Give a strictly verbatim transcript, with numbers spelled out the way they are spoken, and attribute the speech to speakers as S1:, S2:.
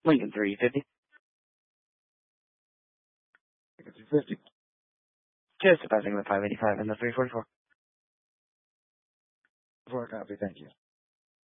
S1: Lincoln three fifty.
S2: Lincoln three fifty.
S1: Just passing the five eighty-five and the three forty-four.
S2: For a copy, thank you.